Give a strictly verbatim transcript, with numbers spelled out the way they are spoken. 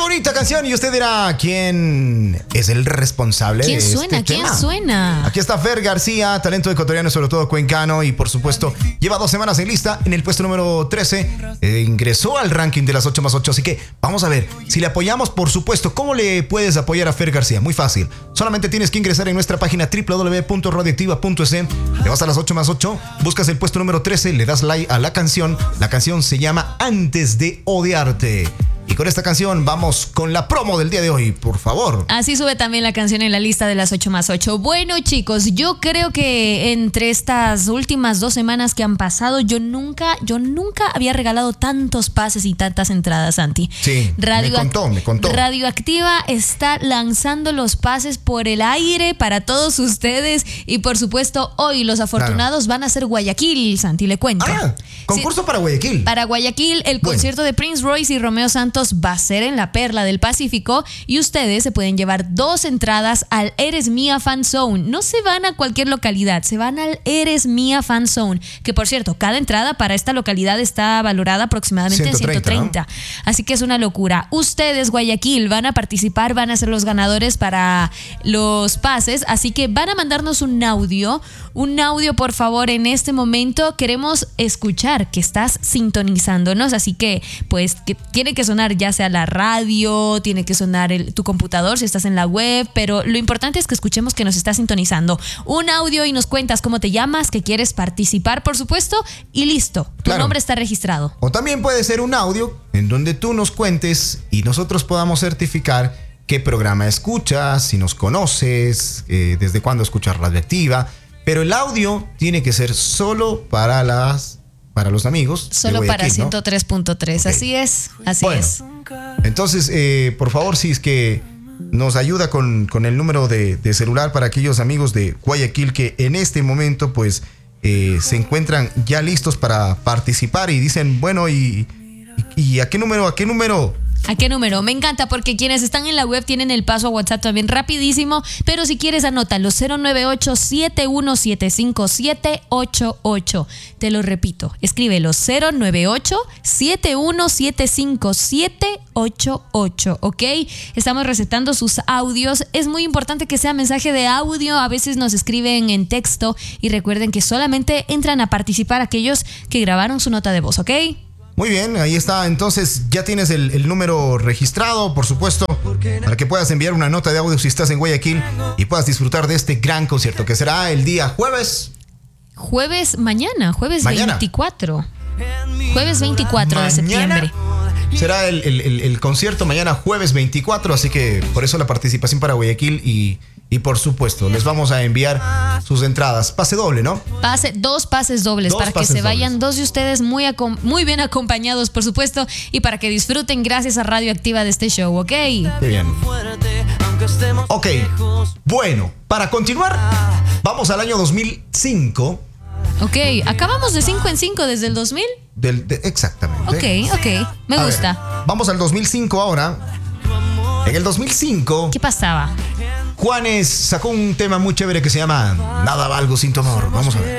bonita canción. Y usted dirá, ¿quién es el responsable ¿Quién de suena? este ¿Quién tema? suena? Aquí está Fer García, talento ecuatoriano, sobre todo cuencano. Y por supuesto, lleva dos semanas en lista en el puesto número trece. Eh, ingresó al ranking de las ocho más ocho. Así que vamos a ver, si le apoyamos, por supuesto, ¿cómo le puedes apoyar a Fer García? Muy fácil. Solamente tienes que ingresar en nuestra página doble u doble u doble u punto radioactiva punto es. Le vas a las ocho más ocho, buscas el puesto número trece, le das like a la canción. La canción se llama Antes de Odiarte. Y con esta canción vamos con la promo del día de hoy, por favor. Así sube también la canción en la lista de las ocho más ocho. Bueno, chicos, yo creo que entre estas últimas dos semanas que han pasado, yo nunca, yo nunca había regalado tantos pases y tantas entradas, Santi. Sí, Radio me contó, me contó. Radioactiva está lanzando los pases por el aire para todos ustedes. Y por supuesto, hoy los afortunados claro. van a ser Guayaquil, Santi, le cuento. Ah, concurso sí, para Guayaquil. Para Guayaquil, el bueno. concierto de Prince Royce y Romeo Santos va a ser en la Perla del Pacífico y ustedes se pueden llevar dos entradas al Eres Mía Fan Zone. No se van a cualquier localidad, se van al Eres Mía Fan Zone, que por cierto, cada entrada para esta localidad está valorada aproximadamente en ciento treinta, ¿no? Así que es una locura. Ustedes, Guayaquil, van a participar, van a ser los ganadores para los pases, así que van a mandarnos un audio, un audio por favor en este momento. Queremos escuchar que estás sintonizándonos, así que pues que tiene que sonar ya sea la radio, tiene que sonar el, tu computador si estás en la web, pero lo importante es que escuchemos que nos estás sintonizando. Un audio y nos cuentas cómo te llamas, que quieres participar, por supuesto, y listo, tu claro. nombre está registrado. O también puede ser un audio en donde tú nos cuentes y nosotros podamos certificar qué programa escuchas, si nos conoces, eh, desde cuándo escuchas Radioactiva, pero el audio tiene que ser solo para las... para los amigos. Solo para ciento tres punto tres, okay. Así es, así bueno, es. Entonces, eh, por favor, si es que nos ayuda con, con el número de, de celular para aquellos amigos de Guayaquil que en este momento, pues, eh, se encuentran ya listos para participar y dicen, bueno, y, y, y ¿a qué número, a qué número? ¿A qué número? Me encanta porque quienes están en la web tienen el paso a WhatsApp también rapidísimo, pero si quieres anótalo, cero nueve ocho, siete uno siete cinco, siete ocho ocho. Te lo repito, escríbelo, cero nueve ocho, siete uno siete cinco, siete ocho ocho, ¿ok? Estamos recetando sus audios. Es muy importante que sea mensaje de audio, a veces nos escriben en texto y recuerden que solamente entran a participar aquellos que grabaron su nota de voz, ¿ok? Muy bien, ahí está. Entonces ya tienes el, el número registrado, por supuesto, para que puedas enviar una nota de audio si estás en Guayaquil y puedas disfrutar de este gran concierto que será el día jueves. Jueves mañana, jueves mañana. veinticuatro. Jueves veinticuatro mañana de septiembre. Será el, el, el, el concierto mañana jueves veinticuatro, así que por eso la participación para Guayaquil y... Y por supuesto, les vamos a enviar sus entradas. Pase doble, ¿no? Pase, dos pases dobles, dos para pases que se vayan dobles. Dos de ustedes muy, muy bien acompañados, por supuesto, y para que disfruten gracias a Radioactiva de este show, ¿ok? Qué bien. Ok, bueno, para continuar, vamos al año dos mil cinco. Ok, acabamos de cinco en cinco desde el dos mil. Del, de, exactamente. Ok, ok, me a gusta. Ver, vamos al dos mil cinco ahora. En el dos mil cinco... ¿Qué pasaba? Juanes sacó un tema muy chévere que se llama Nada valgo sin tu amor. Vamos a ver.